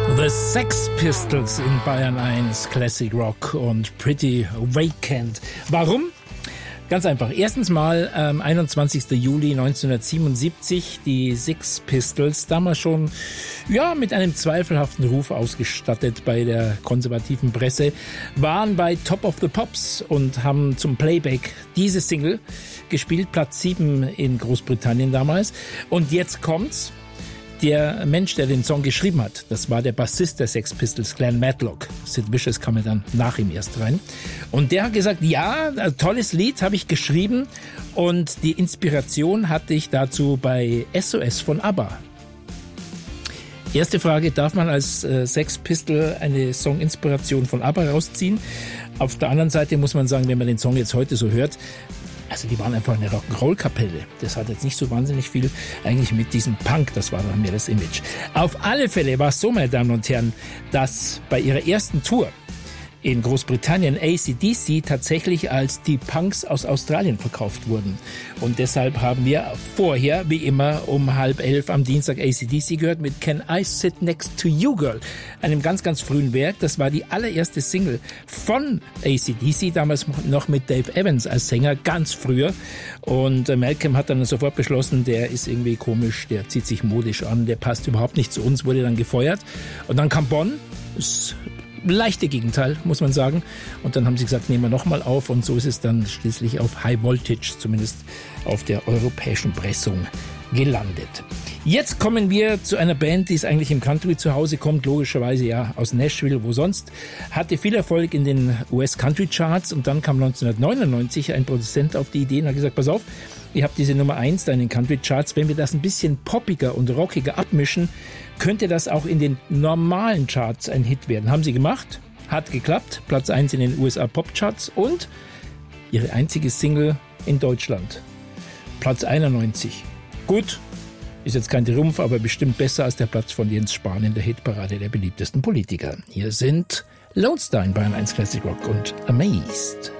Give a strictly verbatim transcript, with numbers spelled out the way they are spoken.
The Sex Pistols in Bayern eins Classic Rock und Pretty Vacant. Warum? Ganz einfach. Erstens mal am einundzwanzigsten Juli neunzehnhundertsiebenundsiebzig die Sex Pistols, damals schon ja mit einem zweifelhaften Ruf ausgestattet bei der konservativen Presse, waren bei Top of the Pops und haben zum Playback diese Single gespielt, Platz sieben in Großbritannien damals. Und jetzt kommt's. Der Mensch, der den Song geschrieben hat, das war der Bassist der Sex Pistols, Glenn Matlock. Sid Vicious kam ja dann nach ihm erst rein. Und der hat gesagt, ja, ein tolles Lied habe ich geschrieben und die Inspiration hatte ich dazu bei S O S von ABBA. Erste Frage, darf man als äh, Sex Pistol eine Song-Inspiration von ABBA rausziehen? Auf der anderen Seite muss man sagen, wenn man den Song jetzt heute so hört, also die waren einfach eine Rock'n'Roll-Kapelle. Das hat jetzt nicht so wahnsinnig viel eigentlich mit diesem Punk, das war dann mehr das Image. Auf alle Fälle war es so, meine Damen und Herren, dass bei ihrer ersten Tour in Großbritannien A C D C tatsächlich als die Punks aus Australien verkauft wurden. Und deshalb haben wir vorher, wie immer, um halb elf am Dienstag A C D C gehört mit Can I Sit Next to You Girl? Einem ganz, ganz frühen Werk. Das war die allererste Single von A C D C, damals noch mit Dave Evans als Sänger, ganz früher. Und Malcolm hat dann sofort beschlossen, der ist irgendwie komisch, der zieht sich modisch an, der passt überhaupt nicht zu uns, wurde dann gefeuert. Und dann kam Bonn, das leichte Gegenteil, muss man sagen. Und dann haben sie gesagt, nehmen wir nochmal auf. Und so ist es dann schließlich auf High Voltage, zumindest auf der europäischen Pressung, gelandet. Jetzt kommen wir zu einer Band, die es eigentlich im Country zu Hause kommt, logischerweise ja aus Nashville, wo sonst, hatte viel Erfolg in den U S Country Charts und dann kam neunzehnhundertneunundneunzig ein Produzent auf die Idee und hat gesagt, pass auf, ihr habt diese Nummer eins da in den Country Charts, wenn wir das ein bisschen poppiger und rockiger abmischen, könnte das auch in den normalen Charts ein Hit werden. Haben sie gemacht, hat geklappt, Platz eins in den U S A Pop Charts und ihre einzige Single in Deutschland, Platz einundneunzig. Gut, ist jetzt kein Triumph, aber bestimmt besser als der Platz von Jens Spahn in der Hitparade der beliebtesten Politiker. Hier sind Lone Star in Bayern eins Classic Rock und Amazed.